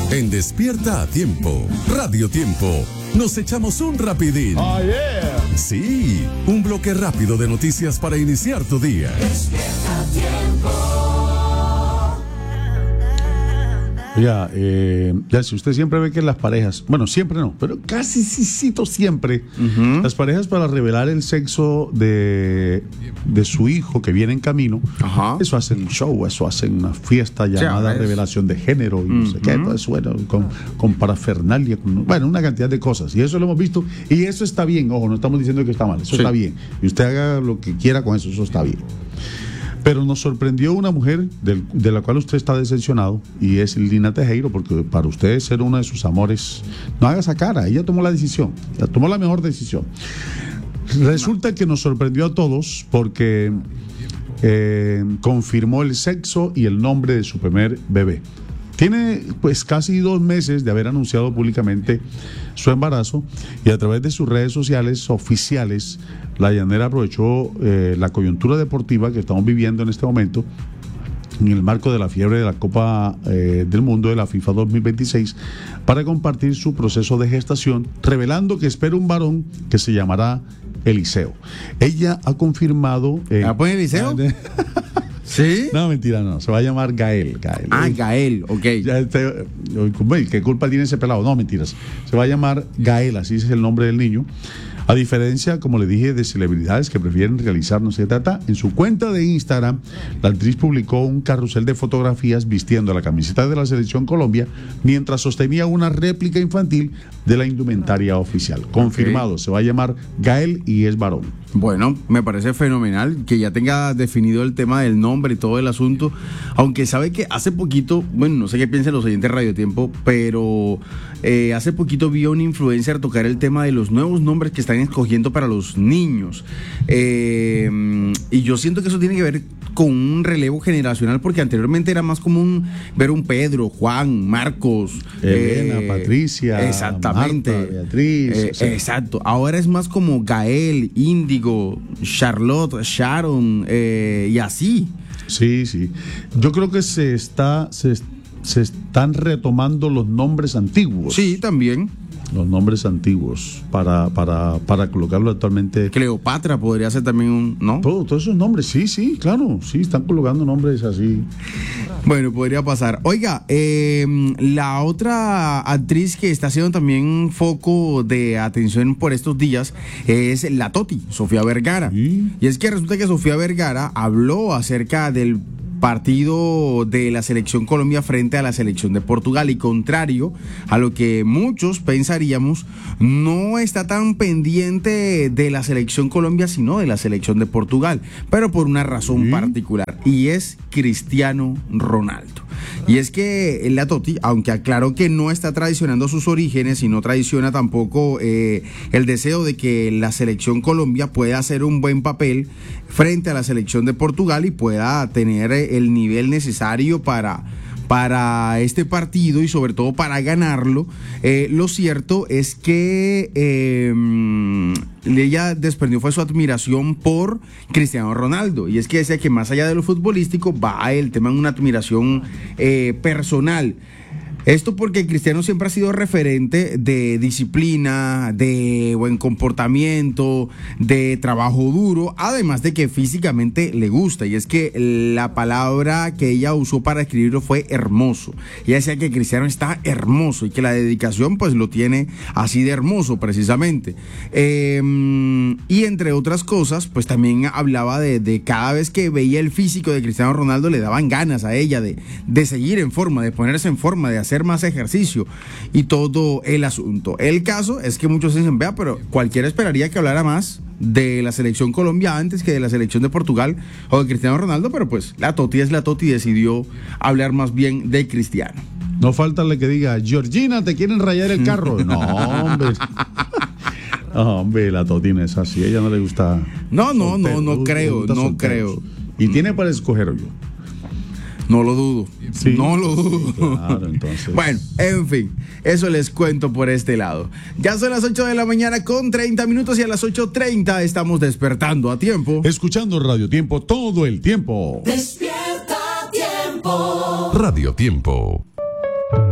En Despierta a Tiempo, Radio Tiempo, nos echamos un rapidín. Oh, yeah. Sí, un bloque rápido de noticias para iniciar tu día. Despierta a Tiempo. Oiga, ya si usted siempre ve que las parejas, bueno, siempre no, pero casi siempre, las parejas para revelar el sexo de su hijo que viene en camino, eso hacen un show, eso hacen una fiesta llamada revelación de género y no sé qué, todo eso, bueno, con parafernalia, bueno, una cantidad de cosas, y eso lo hemos visto, y eso está bien, ojo, no estamos diciendo que está mal, eso está bien, y usted haga lo que quiera con eso está bien. Pero nos sorprendió una mujer de la cual usted está decepcionado, y es Lina Tejero, porque para usted ser uno de sus amores, no haga esa cara, ella tomó la decisión, tomó la mejor decisión. Resulta que nos sorprendió a todos porque confirmó el sexo y el nombre de su primer bebé. Tiene pues casi 2 meses de haber anunciado públicamente su embarazo, y a través de sus redes sociales oficiales, la llanera aprovechó la coyuntura deportiva que estamos viviendo en este momento en el marco de la fiebre de la Copa del Mundo de la FIFA 2026 para compartir su proceso de gestación, revelando que espera un varón que se llamará Eliseo. Ella ha confirmado... ¿La pone Eliseo? ¿Sí? No, mentira, no. Se va a llamar Gael. Gael, ok. ¿Qué culpa tiene ese pelado? No, mentiras. Se va a llamar Gael, así es el nombre del niño. A diferencia, como le dije, de celebridades que prefieren realizar no se trata, en su cuenta de Instagram, la actriz publicó un carrusel de fotografías vistiendo la camiseta de la Selección Colombia mientras sostenía una réplica infantil de la indumentaria oficial. Confirmado, se va a llamar Gael y es varón. Bueno, me parece fenomenal que ya tenga definido el tema del nombre y todo el asunto, aunque sabe que hace poquito, bueno, no sé qué piensan los oyentes de Radio Tiempo, pero hace poquito vi a un influencer tocar el tema de los nuevos nombres que están escogiendo para los niños, y yo siento que eso tiene que ver con un relevo generacional, porque anteriormente era más común ver un Pedro, Juan, Marcos, Elena, Patricia, exactamente, Marta, Beatriz, sí. Exacto, ahora es más como Gael, Índigo, Charlotte, Sharon, y así. Sí, yo creo que se están retomando los nombres antiguos. Sí, también. Los nombres antiguos para colocarlo actualmente. Cleopatra podría ser también ¿no? Todos esos nombres, sí, claro, sí, están colocando nombres así. Bueno, podría pasar. Oiga, la otra actriz que está siendo también foco de atención por estos días es la Toti, Sofía Vergara. ¿Sí? Y es que resulta que Sofía Vergara habló acerca del partido de la Selección Colombia frente a la Selección de Portugal, y contrario a lo que muchos pensaríamos, no está tan pendiente de la Selección Colombia sino de la Selección de Portugal, pero por una razón particular, y es Cristiano Ronaldo. Y es que la Toti, aunque aclaró que no está traicionando sus orígenes y no traiciona tampoco el deseo de que la Selección Colombia pueda hacer un buen papel frente a la Selección de Portugal y pueda tener el nivel necesario para este partido y sobre todo para ganarlo, lo cierto es que ella desprendió fue su admiración por Cristiano Ronaldo, y es que decía que más allá de lo futbolístico va el tema en una admiración personal. Esto porque Cristiano siempre ha sido referente de disciplina, de buen comportamiento, de trabajo duro, además de que físicamente le gusta, y es que la palabra que ella usó para escribirlo fue hermoso. Ella decía que Cristiano está hermoso y que la dedicación pues lo tiene así de hermoso precisamente. Y entre otras cosas, pues también hablaba de cada vez que veía el físico de Cristiano Ronaldo le daban ganas a ella de seguir en forma, de ponerse en forma, de hacer más ejercicio y todo el asunto. El caso es que muchos dicen, vea, pero cualquiera esperaría que hablara más de la Selección Colombia antes que de la Selección de Portugal o de Cristiano Ronaldo, pero pues la Toti es la Toti y decidió hablar más bien de Cristiano. No falta el que diga, Georgina, ¿te quieren rayar el carro? No, hombre. No, hombre, la Toti no es así, a ella no le gusta. No creo. Y tiene para escoger yo. No lo dudo. Sí. No lo dudo. Claro, entonces. Bueno, en fin, eso les cuento por este lado. Ya son las 8 de la mañana con 30 minutos y a las 8:30 estamos despertando a tiempo. Escuchando Radio Tiempo todo el tiempo. Despierta a Tiempo. Radio Tiempo.